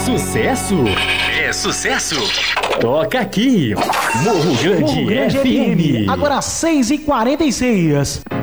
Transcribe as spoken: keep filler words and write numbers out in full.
Sucesso? É sucesso! Toca aqui! Morro Grande, Morro Grande F M. Agora seis e quarenta e seis.